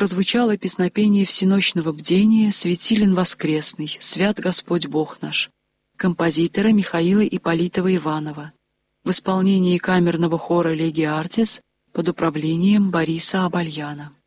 прозвучало песнопение всеночного бдения «Светилен воскресный, свят Господь Бог наш» композитора Михаила Ипполитова-Иванова в исполнении камерного хора «Леги Артис» под управлением Бориса Абальяна.